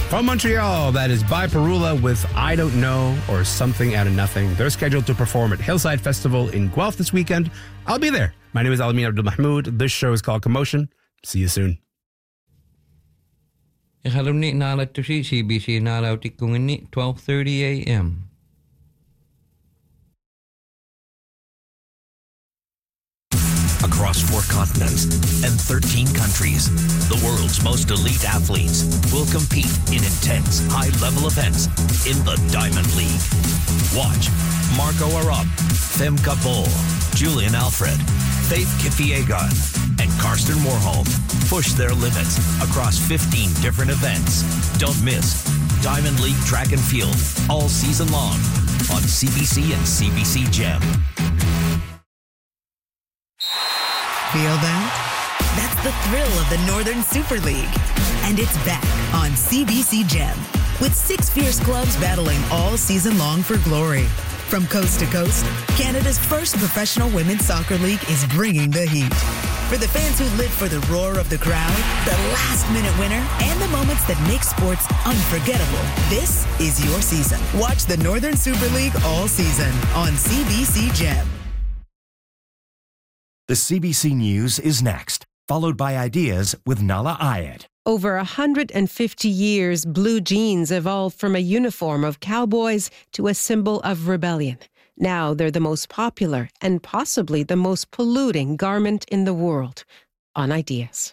From Montreal, that is By Perula with I Don't Know or Something Out of Nothing. They're scheduled to perform at Hillside Festival in Guelph this weekend. I'll be there. My name is Alamin Abdul Mahmoud. This show is called Commotion. See you soon. CBC 12:30 a.m. Across 4 continents and 13 countries, the world's most elite athletes will compete in intense, high-level events in the Diamond League. Watch Marco Arap, Femke Bol, Julian Alfred, Faith Kipyegon, and Karsten Warholm push their limits across 15 different events. Don't miss Diamond League Track and Field all season long on CBC and CBC Gem. Feel that? That's the thrill of the Northern Super League. And it's back on CBC Gem with 6 fierce clubs battling all season long for glory. From coast to coast, Canada's first professional women's soccer league is bringing the heat. For the fans who live for the roar of the crowd, the last-minute winner, and the moments that make sports unforgettable, this is your season. Watch the Northern Super League all season on CBC Gem. The CBC News is next, followed by Ideas with Nala Ayed. Over 150 years, blue jeans evolved from a uniform of cowboys to a symbol of rebellion. Now they're the most popular and possibly the most polluting garment in the world. On Ideas.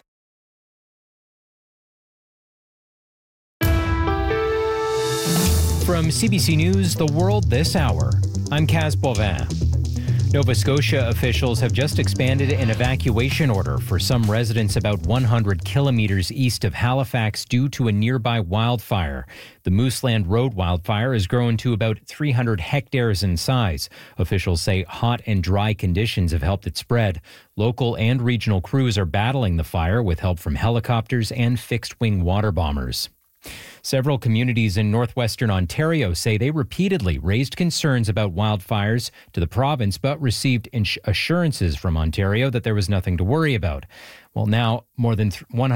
From CBC News, The World This Hour, I'm Kaz Bovin. Nova Scotia officials have just expanded an evacuation order for some residents about 100 kilometers east of Halifax due to a nearby wildfire. The Mooseland Road wildfire has grown to about 300 hectares in size. Officials say hot and dry conditions have helped it spread. Local and regional crews are battling the fire with help from helicopters and fixed-wing water bombers. Several communities in northwestern Ontario say they repeatedly raised concerns about wildfires to the province, but received assurances from Ontario that there was nothing to worry about. Well, now more than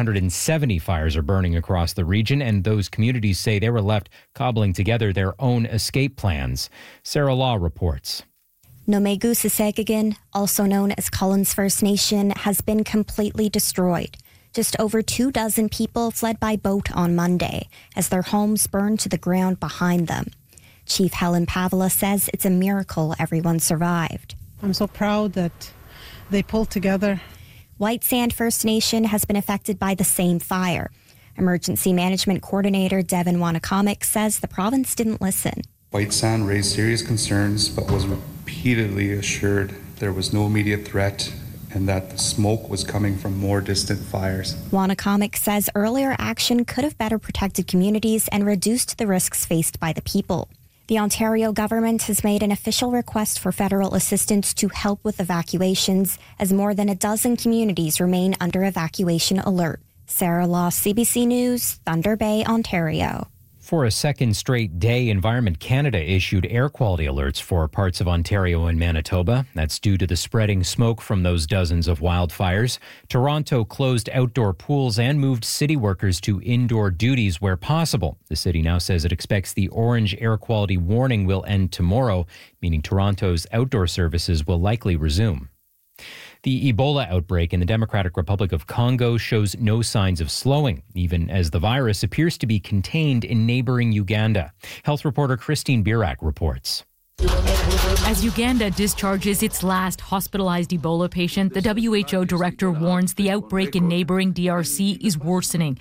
170 fires are burning across the region, and those communities say they were left cobbling together their own escape plans. Sarah Law reports. Nomegu-Sissegagan, also known as Cullens First Nation, has been completely destroyed. Just over 24 people fled by boat on Monday as their homes burned to the ground behind them. Chief Helen Pavla says it's a miracle everyone survived. I'm so proud that they pulled together. White Sand First Nation has been affected by the same fire. Emergency Management Coordinator Devin Wanacomic says the province didn't listen. White Sand raised serious concerns but was repeatedly assured there was no immediate threat and that the smoke was coming from more distant fires. Wanacomic says earlier action could have better protected communities and reduced the risks faced by the people. The Ontario government has made an official request for federal assistance to help with evacuations as more than a dozen communities remain under evacuation alert. Sarah Law, CBC News, Thunder Bay, Ontario. For a second straight day, Environment Canada issued air quality alerts for parts of Ontario and Manitoba. That's due to the spreading smoke from those dozens of wildfires. Toronto closed outdoor pools and moved city workers to indoor duties where possible. The city now says it expects the orange air quality warning will end tomorrow, meaning Toronto's outdoor services will likely resume. The Ebola outbreak in the Democratic Republic of Congo shows no signs of slowing, even as the virus appears to be contained in neighboring Uganda. Health reporter Christine Birak reports. As Uganda discharges its last hospitalized Ebola patient, the WHO director warns the outbreak in neighboring DRC is worsening.